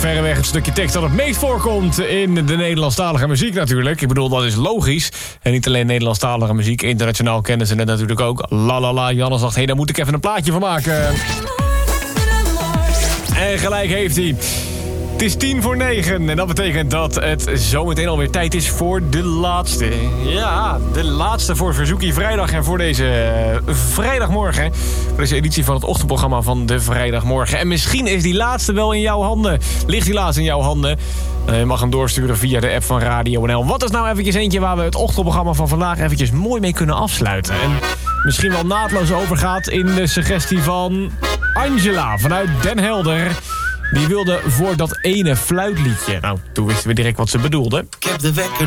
verreweg het stukje tekst dat het meest voorkomt in de Nederlandstalige muziek natuurlijk. Ik bedoel, dat is logisch. En niet alleen Nederlandstalige muziek, internationaal kennen ze het natuurlijk ook. La la la, Janne zegt, daar moet ik even een plaatje van maken. En gelijk heeft hij. Het is 8:50 en dat betekent dat het zometeen alweer tijd is voor de laatste. Ja, de laatste voor Verzoekie Vrijdag en voor deze vrijdagmorgen. Voor deze editie van het ochtendprogramma van de vrijdagmorgen. En misschien is die laatste wel in jouw handen. Ligt die laatste in jouw handen? Je mag hem doorsturen via de app van Radio NL. Wat is nou eventjes eentje waar we het ochtendprogramma van vandaag eventjes mooi mee kunnen afsluiten? En misschien wel naadloos overgaat in de suggestie van Angela vanuit Den Helder. Die wilde voor dat ene fluitliedje. Nou, toen wisten we direct wat ze bedoelde. Ik heb de wekker